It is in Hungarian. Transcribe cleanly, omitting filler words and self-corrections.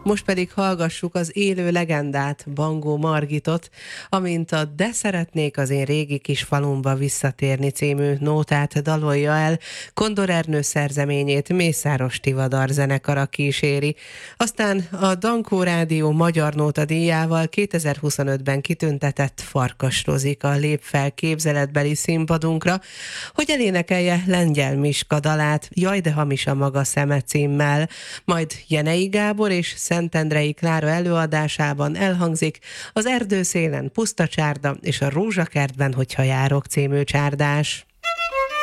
Most pedig hallgassuk az élő legendát, Bangó Margitot, amint a De szeretnék az én régi kis falumba visszatérni című nótát dalolja el, Kondor Ernő szerzeményét Mészáros Tivadar zenekara kíséri. Aztán a Dankó Rádió Magyar Nóta díjával 2025-ben kitüntetett Farkas Rozika lép fel képzeletbeli színpadunkra, hogy elénekelje Lengyel Miska dalát, Jaj, de hamis a maga szeme címmel, majd Jenei Gábor és Szentendrei Klára előadásában elhangzik az Erdőszélen puszta csárda és a Rózsakertben, hogyha járok című csárdás.